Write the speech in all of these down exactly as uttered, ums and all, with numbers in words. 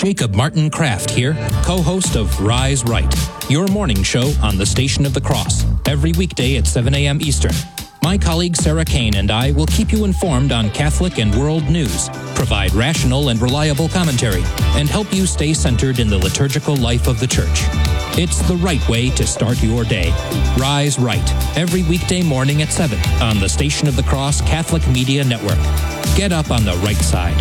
Jacob Martin Kraft here, co-host of Rise Right, your morning show on the Station of the Cross, every weekday at seven a.m. Eastern. My colleague Sarah Kane and I will keep you informed on Catholic and world news, provide rational and reliable commentary, and help you stay centered in the liturgical life of the Church. It's the right way to start your day. Rise Right, every weekday morning at seven on the Station of the Cross Catholic Media Network. Get up on the right side.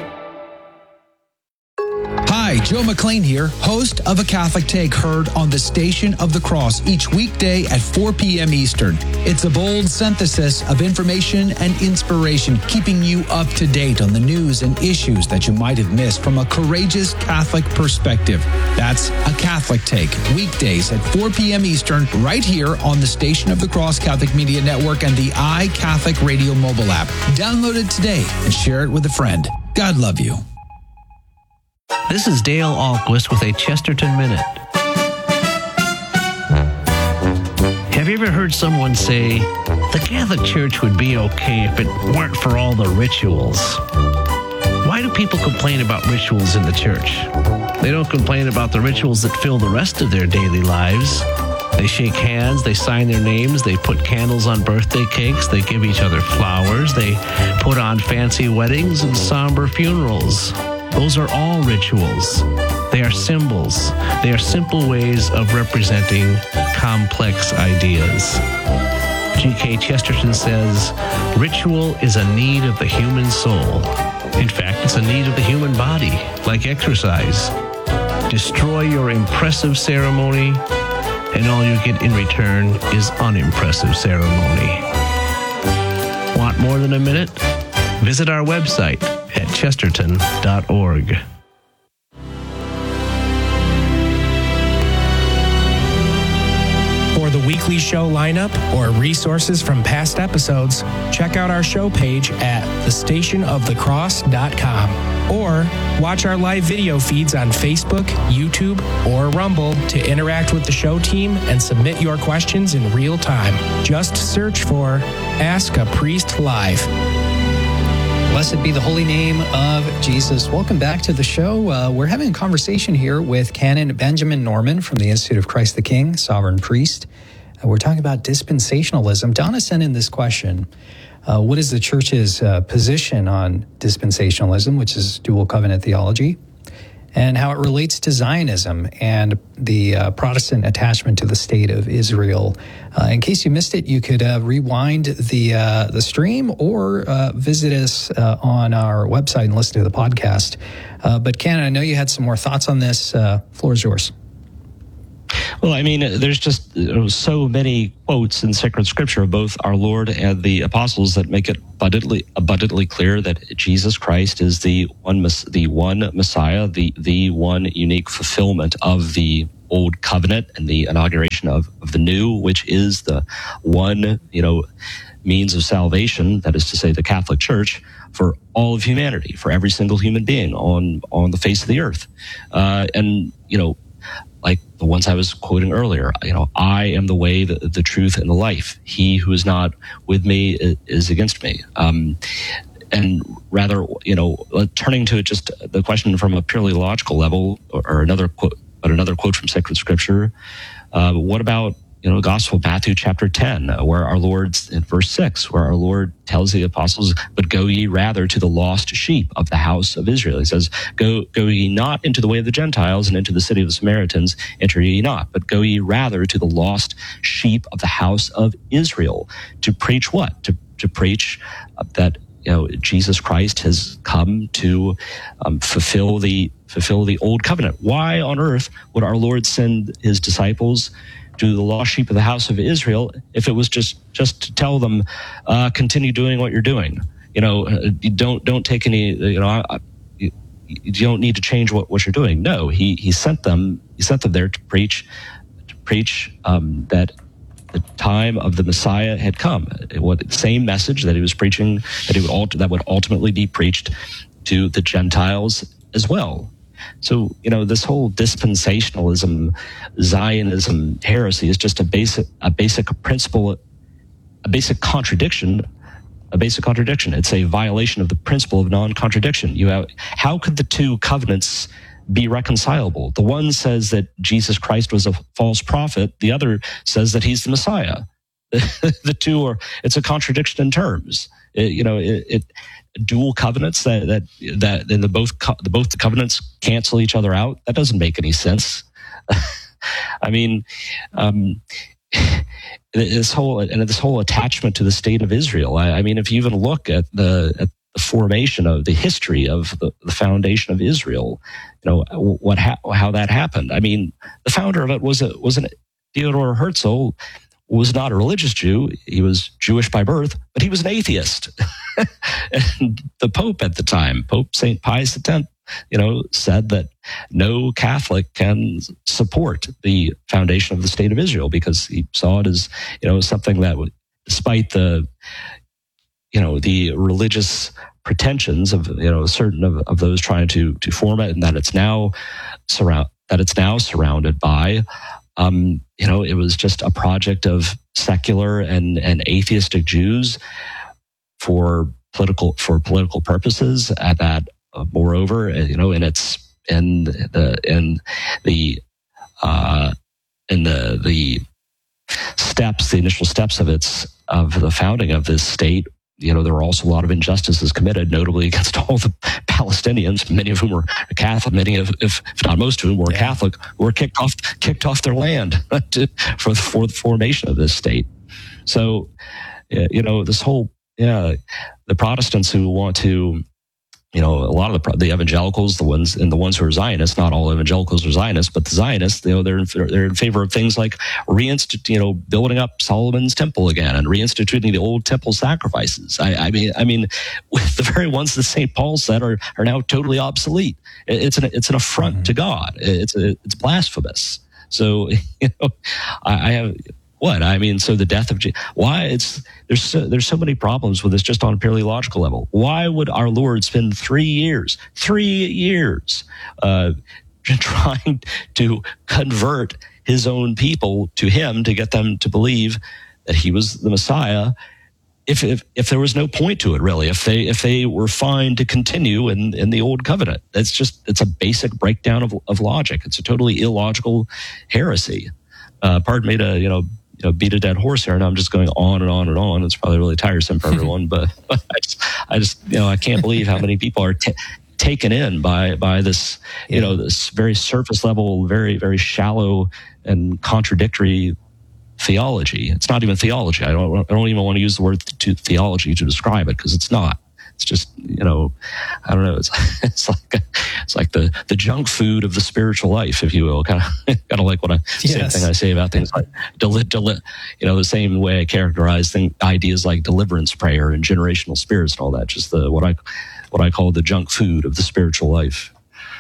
Hi, Joe McLean here, host of A Catholic Take, heard on the Station of the Cross each weekday at four p.m. Eastern. It's a bold synthesis of information and inspiration, keeping you up to date on the news and issues that you might have missed from a courageous Catholic perspective. That's A Catholic Take, weekdays at four p.m. Eastern, right here on the Station of the Cross Catholic Media Network and the iCatholic Radio mobile app. Download it today and share it with a friend. God love you. This is Dale Ahlquist with a Chesterton Minute. Have you ever heard someone say, the Catholic Church would be okay if it weren't for all the rituals? Why do people complain about rituals in the church? They don't complain about the rituals that fill the rest of their daily lives. They shake hands, they sign their names, they put candles on birthday cakes, they give each other flowers, they put on fancy weddings and somber funerals. Those are all rituals. They are symbols. They are simple ways of representing complex ideas. G K Chesterton says, ritual is a need of the human soul. In fact, it's a need of the human body, like exercise. Destroy your impressive ceremony, and all you get in return is unimpressive ceremony. Want more than a minute? Visit our website at chesterton dot org. For the weekly show lineup or resources from past episodes, check out our show page at the station of the cross dot com or watch our live video feeds on Facebook, YouTube, or Rumble to interact with the show team and submit your questions in real time. Just search for Ask a Priest Live. Blessed be the holy name of Jesus. Welcome back to the show. Uh, we're having a conversation here with Canon Benjamin Norman from the Institute of Christ the King, Sovereign Priest. Uh, we're talking about dispensationalism. Donna sent in this question. Uh, what is the Church's uh, position on dispensationalism, which is dual covenant theology, and how it relates to Zionism and the uh, Protestant attachment to the state of Israel? Uh, in case you missed it, you could uh, rewind the uh, the stream or uh, visit us uh, on our website and listen to the podcast. Uh, but Ken, I know you had some more thoughts on this. Uh, floor is yours. Well, I mean, there's just so many quotes in sacred scripture of both our Lord and the apostles that make it abundantly, abundantly clear that Jesus Christ is the one, the one Messiah, the the one unique fulfillment of the old covenant and the inauguration of, of the new, which is the one, you know, means of salvation. That is to say, the Catholic Church for all of humanity, for every single human being on on the face of the earth, uh, and you know. Like the ones I was quoting earlier, you know, I am the way, the, the truth, and the life. He who is not with me is, is against me. Um, and rather, you know, turning to just the question from a purely logical level, or, or another quote, but another quote from sacred scripture. Uh, what about, you know, Gospel of Matthew chapter ten, uh, where our Lord, in verse six, where our Lord tells the apostles, but go ye rather to the lost sheep of the house of Israel. He says, go, go ye not into the way of the Gentiles and into the city of the Samaritans, enter ye not, but go ye rather to the lost sheep of the house of Israel. To preach what? To, to preach uh, that, you know, Jesus Christ has come to um, fulfill the, fulfill the old covenant. Why on earth would our Lord send his disciples to the lost sheep of the house of Israel if it was just just to tell them, uh, continue doing what you're doing? You know, you don't don't take any. You know, I, you, you don't need to change what, what you're doing. No, he he sent them. He sent them there to preach, to preach um, that the time of the Messiah had come. What the same message that he was preaching, that he would alter, that would ultimately be preached to the Gentiles as well. So, you know, this whole dispensationalism, Zionism heresy is just a basic, a basic principle, a basic contradiction, a basic contradiction. It's a violation of the principle of non-contradiction. You have, how could the two covenants be reconcilable. The one says that Jesus Christ was a false prophet. The other says that he's the Messiah. The two are, it's a contradiction in terms. It, you know, it, it dual covenants that, that, that in the both, the both the covenants cancel each other out. That doesn't make any sense. I mean, um, this whole, and this whole attachment to the state of Israel. I, I mean, if you even look at the, at the formation of the history of the, the foundation of Israel, you know, what, ha- how that happened. I mean, the founder of it was a, was an Theodor Herzl, was not a religious Jew. He was Jewish by birth, but he was an atheist. And the Pope at the time, Pope Saint Pius X, you know, said that no Catholic can support the foundation of the state of Israel because he saw it as, you know, something that would, despite the, you know, the religious pretensions of, you know, certain of, of those trying to to form it, and that it's now surround that it's now surrounded by, um, you know, it was just a project of secular and and atheistic Jews for political for political purposes. At that, uh, moreover, you know, in its in the in the uh, in the the steps, the initial steps of its of the founding of this state. You know, there were also a lot of injustices committed, notably against all the Palestinians, many of whom were Catholic, many of, if, if not most of whom were yeah. Catholic, who were kicked off kicked off their land to, for, for the formation of this state. So, you know, this whole, yeah, the Protestants who want to, you know, a lot of the the evangelicals, the ones and the ones who are Zionists, not all evangelicals are Zionists, but the Zionists, you know, they're in, they're in favor of things like reinstitute, you know, building up Solomon's temple again and reinstituting the old temple sacrifices. I, I mean, I mean, with the very ones that Saint Paul said are are now totally obsolete. It's an it's an affront mm-hmm. to God. It's a, it's blasphemous. So, you know, I, I have. What I mean, so the death of Jesus. Why it's there's so, there's so many problems with this just on a purely logical level. Why would our Lord spend three years, three years, uh, trying to convert his own people to Him to get them to believe that He was the Messiah? If if if there was no point to it, really, if they if they were fine to continue in in the old covenant, it's just it's a basic breakdown of of logic. It's a totally illogical heresy. Uh, pardon me to you know. You know, beat a dead horse here, and I'm just going on and on and on. It's probably really tiresome for everyone, but I just, I just, you know, I can't believe how many people are t- taken in by by this, you yeah. know, this very surface level, very very shallow and contradictory theology. It's not even theology. I don't, I don't even want to use the word to theology to describe it because it's not. It's just, you know, I don't know. It's it's like a, it's like the, the junk food of the spiritual life, if you will. Kind of kind of like what I yes. same thing I say about things like deli, deli, you know, the same way I characterize thing, ideas like deliverance prayer and generational spirits and all that. Just the what I what I call the junk food of the spiritual life.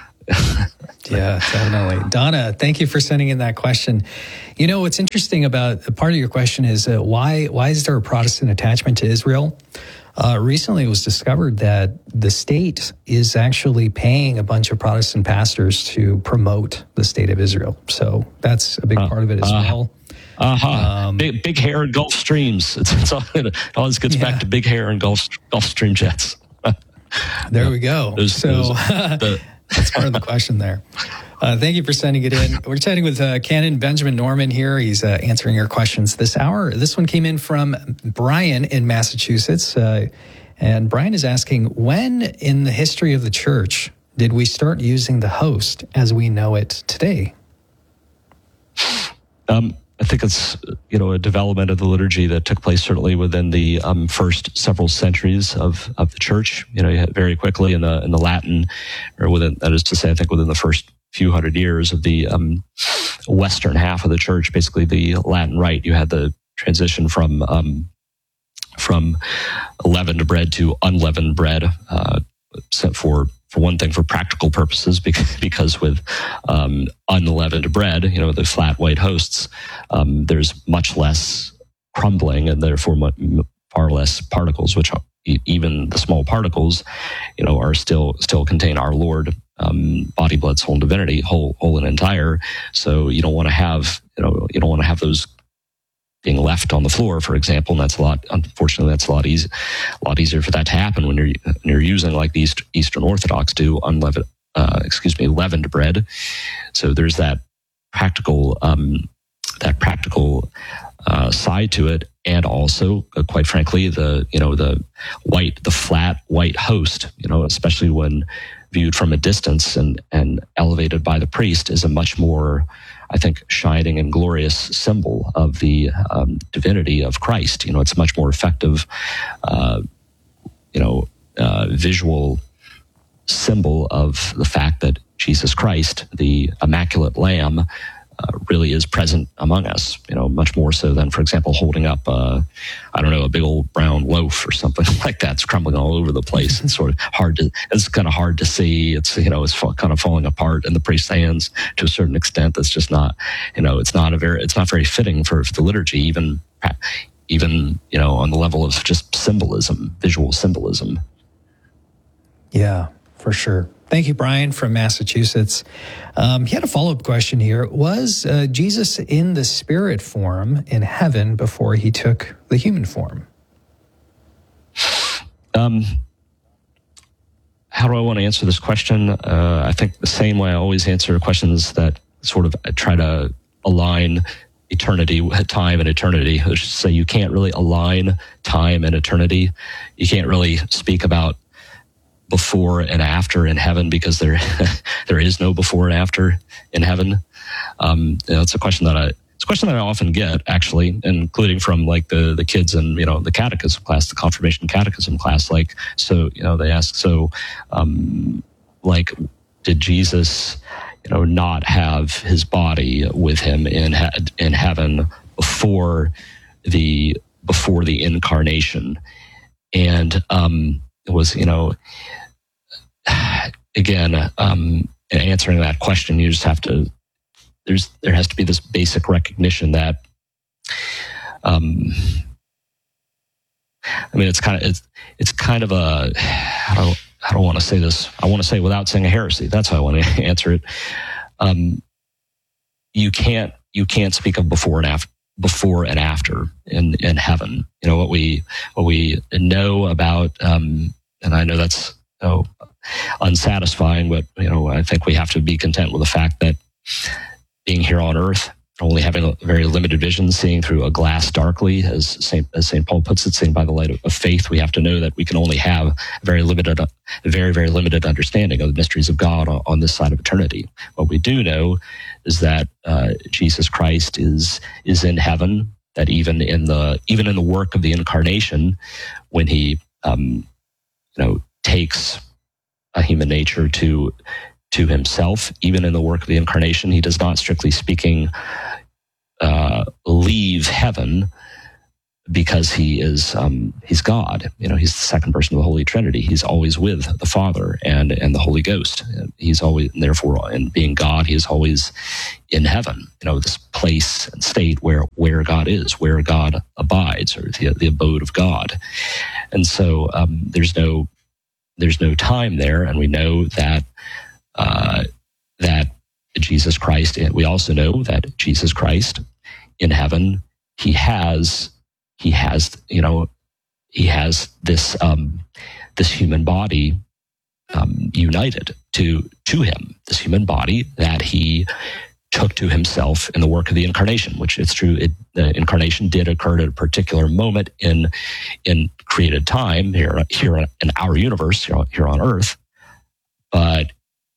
Yeah, definitely. Donna, thank you for sending in that question. You know, what's interesting about part of your question is uh, why why is there a Protestant attachment to Israel? Uh, recently, it was discovered that the state is actually paying a bunch of Protestant pastors to promote the state of Israel. So that's a big uh, part of it as uh, well. Uh-huh. Um, big, big hair and Gulf Streams. It's, it's all, it always gets yeah. back to big hair and Gulf, Gulf Stream jets. There yeah. we go. Those, so those, the, that's part of the question there. Uh, thank you for sending it in. We're chatting with uh, Canon Benjamin Norman here. He's uh, answering your questions this hour. This one came in from Brian in Massachusetts. Uh, and Brian is asking, when in the history of the church did we start using the host as we know it today? Um, I think it's, you know, a development of the liturgy that took place certainly within the um, first several centuries of, of the church. You know, very quickly in the in the Latin, or within, that is to say, I think within the first few hundred years of the um, western half of the church, basically the Latin Rite, you had the transition from um, from leavened bread to unleavened bread, uh, for for one thing, for practical purposes, because, because with um, unleavened bread, you know, the flat white hosts, um, there's much less crumbling and therefore much, far less particles, which even the small particles, you know, are still still contain our Lord, um, body, blood, soul, and divinity, whole, whole and entire. So you don't want to have, you know, you don't want to have those being left on the floor, for example, and that's a lot. Unfortunately, that's a lot easy, a lot easier for that to happen when you're when you're using like the East, Eastern Orthodox do unleavened uh, excuse me, leavened bread. So there's that practical, um, that practical uh, side to it, and also, uh, quite frankly, the you know the white, the flat white host, you know, especially when viewed from a distance and and elevated by the priest, is a much more, I think, shining and glorious symbol of the um, divinity of Christ. You know, it's a much more effective, uh, you know, uh, visual symbol of the fact that Jesus Christ, the Immaculate Lamb, uh, really is present among us. You know, much more so than, for example, holding up, uh, I don't know, a big old brown loaf or something like that. It's crumbling all over the place. It's sort of hard to, it's kind of hard to see. It's, you know, it's kind of falling apart in the priest's hands to a certain extent. It's just not, you know, it's not a very, it's not very fitting for, for the liturgy, even, even, you know, on the level of just symbolism, visual symbolism. Yeah, for sure. Thank you, Brian from Massachusetts. Um, he had a follow-up question here. Was uh, Jesus in the spirit form in heaven before he took the human form? Um, how do I want to answer this question? Uh, I think the same way I always answer questions that sort of try to align eternity, time and eternity. I should say you can't really align time and eternity. You can't really speak about before and after in heaven, because there there is no before and after in heaven. Um, you know, it's a question that I it's a question that I often get, actually, including from like the the kids in, you know, the catechism class, the confirmation catechism class. Like, so, you know, they ask, so um, like, did Jesus, you know, not have his body with him in he- in heaven before the before the incarnation? And um, it was, you know, again, um, in answering that question, you just have to, there's, there has to be this basic recognition that, um, I mean, it's kind of, it's, it's kind of a, how do, how do I want to say this? I want to say without saying a heresy. That's how I want to answer it. Um, you can't, you can't speak of before and after, before and after in, in heaven. You know, what we, what we know about, um, and I know that's, you know, unsatisfying, but, you know, I think we have to be content with the fact that being here on earth, only having a very limited vision, seeing through a glass darkly, as Saint as Saint Paul puts it, seeing by the light of, of faith, we have to know that we can only have a very limited, a very, very limited understanding of the mysteries of God on, on this side of eternity. What we do know is that uh, Jesus Christ is is in heaven. That even in the even in the work of the incarnation, when he um, you know takes a human nature to to himself, even in the work of the incarnation, he does not, strictly speaking, uh, leave heaven, because he is um, he's God. You know, he's the second person of the Holy Trinity. He's always with the Father and and the Holy Ghost. He's always, and therefore, in being God, he is always in heaven. You know, this place and state where where God is, where God abides, or the the abode of God. And so um, there's no there's no time there, and we know that uh, that Jesus Christ. We also know that Jesus Christ in heaven, he has. He has, you know, he has this um, this human body um, united to to him. This human body that he took to himself in the work of the incarnation. Which it's true, it, the incarnation did occur at a particular moment in in created time here here in our universe, here, here on Earth. But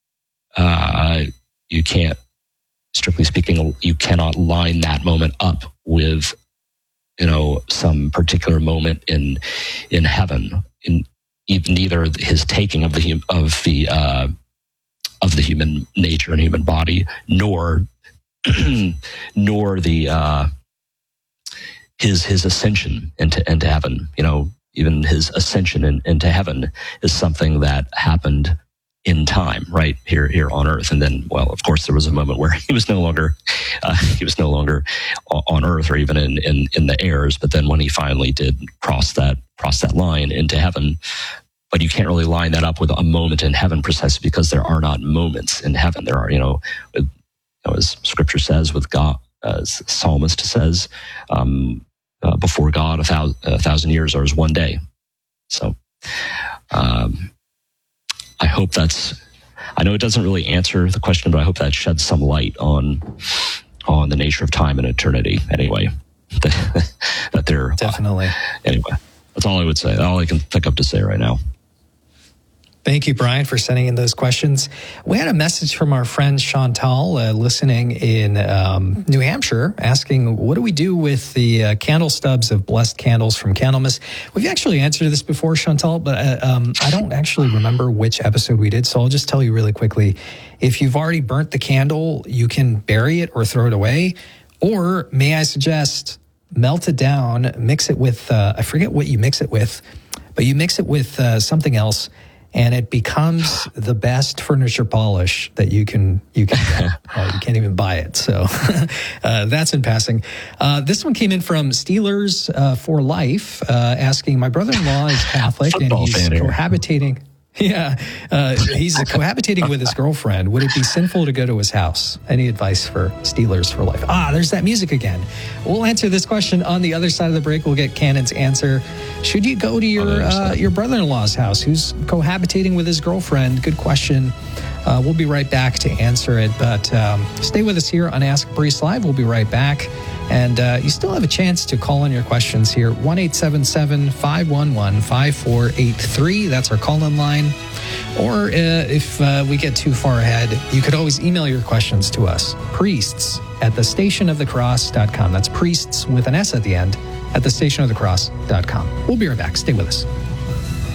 uh, you can't, strictly speaking, you cannot line that moment up with, you know, some particular moment in in heaven, in even neither his taking of the of the uh, of the human nature and human body, nor nor the uh, his his ascension into into heaven. You know, even his ascension in, into heaven is something that happened in time, right here here on earth. And then, well, of course, there was a moment where he was no longer uh, he was no longer on earth or even in, in in the airs. But then when he finally did cross that cross that line into heaven, but you can't really line that up with a moment in heaven, precisely because there are not moments in heaven. There are, you know, with, you know, as Scripture says, with God, as the psalmist says, um, uh, before God, a thousand, a thousand years are as one day. So. Um, I hope that's, I know it doesn't really answer the question, but I hope that sheds some light on on the nature of time and eternity. Anyway, that they're definitely. Uh, anyway, that's all I would say. All I can think of to say right now. Thank you, Brian, for sending in those questions. We had a message from our friend Chantal uh, listening in um, New Hampshire asking, what do we do with the uh, candle stubs of blessed candles from Candlemas? We've actually answered this before, Chantal, but uh, um, I don't actually remember which episode we did, so I'll just tell you really quickly. If you've already burnt the candle, you can bury it or throw it away, or may I suggest melt it down, mix it with, uh, I forget what you mix it with, but you mix it with uh, something else, and it becomes the best furniture polish that you can you can get. Uh, you can't even buy it. So uh, that's in passing. Uh, this one came in from Steelers uh, for Life, uh, asking, my brother-in-law is Catholic and he's cohabitating. Yeah, uh, he's cohabitating with his girlfriend. Would it be sinful to go to his house? Any advice for Steelers for Life? Ah, there's that music again. We'll answer this question on the other side of the break. We'll get Cannon's answer. Should you go to your uh, your brother-in-law's house who's cohabitating with his girlfriend? Good question. Uh, we'll be right back to answer it. But um, stay with us here on Ask a Priest Live. We'll be right back. And uh, you still have a chance to call in your questions here. one eight seven seven, five one one, five four eight three. That's our call-in line. Or uh, if uh, we get too far ahead, you could always email your questions to us. Priests at the station of the cross dot com. That's priests with an S at the end at the station of the cross dot com. We'll be right back. Stay with us.